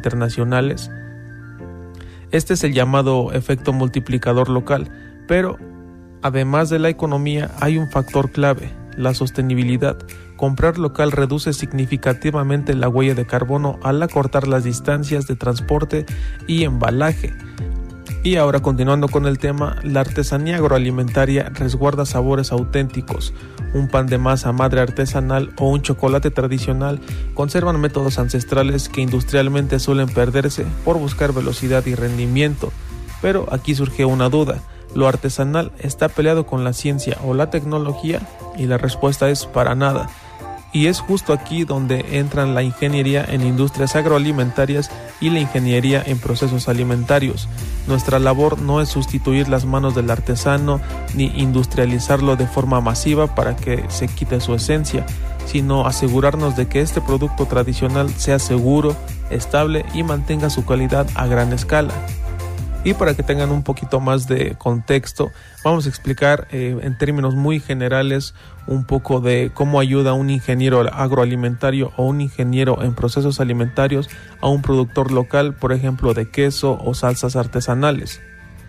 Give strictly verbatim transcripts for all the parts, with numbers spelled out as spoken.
internacionales. Este es el llamado efecto multiplicador local, pero además de la economía hay un factor clave, la sostenibilidad. Comprar local reduce significativamente la huella de carbono al acortar las distancias de transporte y embalaje. Y ahora, continuando con el tema, la artesanía agroalimentaria resguarda sabores auténticos. Un pan de masa madre artesanal o un chocolate tradicional conservan métodos ancestrales que industrialmente suelen perderse por buscar velocidad y rendimiento. Pero aquí surge una duda: ¿lo artesanal está peleado con la ciencia o la tecnología? Y la respuesta es para nada. Y es justo aquí donde entran la ingeniería en industrias agroalimentarias y la ingeniería en procesos alimentarios. Nuestra labor no es sustituir las manos del artesano ni industrializarlo de forma masiva para que se quite su esencia, sino asegurarnos de que este producto tradicional sea seguro, estable y mantenga su calidad a gran escala. Y para que tengan un poquito más de contexto, vamos a explicar eh, en términos muy generales un poco de cómo ayuda un ingeniero agroalimentario o un ingeniero en procesos alimentarios a un productor local, por ejemplo, de queso o salsas artesanales.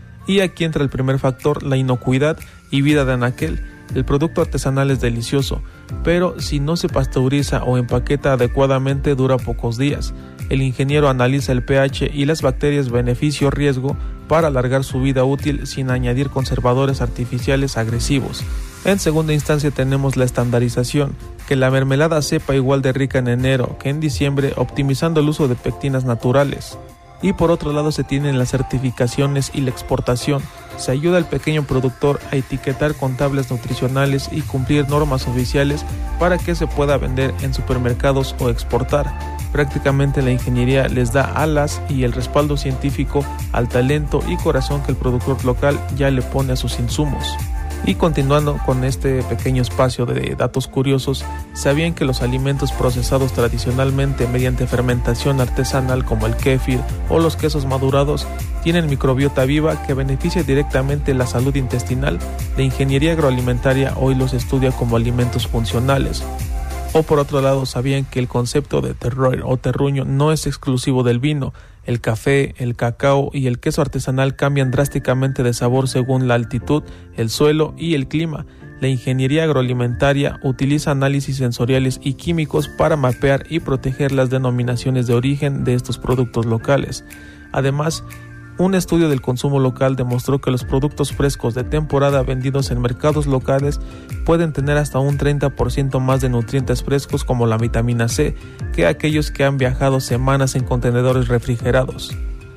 Y aquí entra el primer factor, la inocuidad y vida de anaquel. El producto artesanal es delicioso, pero si no se pasteuriza o empaqueta adecuadamente dura pocos días. El ingeniero analiza el pH y las bacterias beneficio-riesgo para alargar su vida útil sin añadir conservadores artificiales agresivos. En segunda instancia tenemos la estandarización, que la mermelada sepa igual de rica en enero que en diciembre, optimizando el uso de pectinas naturales. Y por otro lado se tienen las certificaciones y la exportación. Se ayuda al pequeño productor a etiquetar con tablas nutricionales y cumplir normas oficiales para que se pueda vender en supermercados o exportar. Prácticamente la ingeniería les da alas y el respaldo científico al talento y corazón que el productor local ya le pone a sus insumos. Y continuando con este pequeño espacio de datos curiosos, ¿sabían que los alimentos procesados tradicionalmente mediante fermentación artesanal como el kéfir o los quesos madurados tienen microbiota viva que beneficia directamente la salud intestinal? La ingeniería agroalimentaria hoy los estudia como alimentos funcionales. O por otro lado, ¿sabían que el concepto de terroir o terruño no es exclusivo del vino? El café, el cacao y el queso artesanal cambian drásticamente de sabor según la altitud, el suelo y el clima. La ingeniería agroalimentaria utiliza análisis sensoriales y químicos para mapear y proteger las denominaciones de origen de estos productos locales. Además, un estudio del consumo local demostró que los productos frescos de temporada vendidos en mercados locales pueden tener hasta un treinta por ciento más de nutrientes frescos como la vitamina C que aquellos que han viajado semanas en contenedores refrigerados.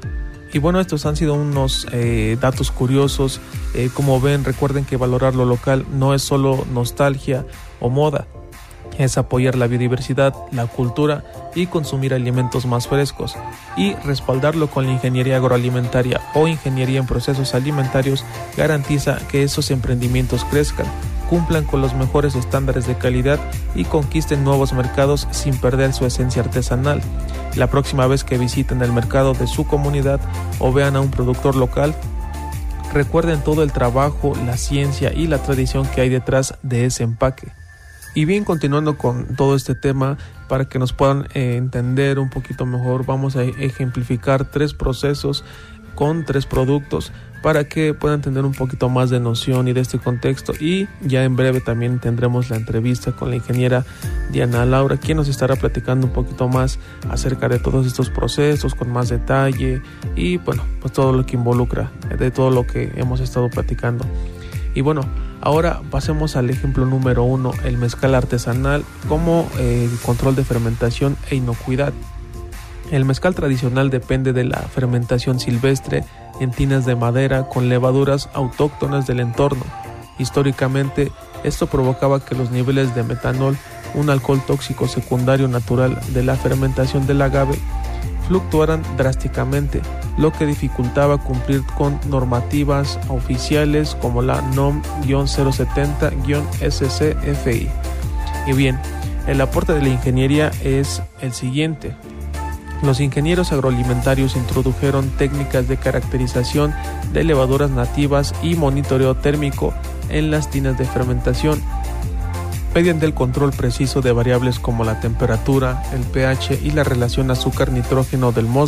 Y bueno, estos han sido unos eh, datos curiosos. Eh, como ven, recuerden que valorar lo local no es solo nostalgia o moda. Es apoyar la biodiversidad, la cultura y consumir alimentos más frescos, y respaldarlo con la ingeniería agroalimentaria o ingeniería en procesos alimentarios garantiza que esos emprendimientos crezcan, cumplan con los mejores estándares de calidad y conquisten nuevos mercados sin perder su esencia artesanal. La próxima vez que visiten el mercado de su comunidad o vean a un productor local, recuerden todo el trabajo, la ciencia y la tradición que hay detrás de ese empaque. Y bien, continuando con todo este tema, para que nos puedan eh, entender un poquito mejor, vamos a ejemplificar tres procesos con tres productos para que puedan tener un poquito más de noción y de este contexto. Y ya en breve también tendremos la entrevista con la ingeniera Diana Laura, quien nos estará platicando un poquito más acerca de todos estos procesos con más detalle y bueno, pues todo lo que involucra de todo lo que hemos estado platicando. Y bueno, ahora pasemos al ejemplo número uno, el mezcal artesanal como eh, control de fermentación e inocuidad. El mezcal tradicional depende de la fermentación silvestre en tinas de madera con levaduras autóctonas del entorno. Históricamente, esto provocaba que los niveles de metanol, un alcohol tóxico secundario natural de la fermentación del agave, fluctuaran drásticamente, lo que dificultaba cumplir con normativas oficiales como la N O M cero setenta S C F I. Y bien, el aporte de la ingeniería es el siguiente. Los ingenieros agroalimentarios introdujeron técnicas de caracterización de levaduras nativas y monitoreo térmico en las tinas de fermentación, mediante el control preciso de variables como la temperatura, el pH y la relación azúcar-nitrógeno del mosto.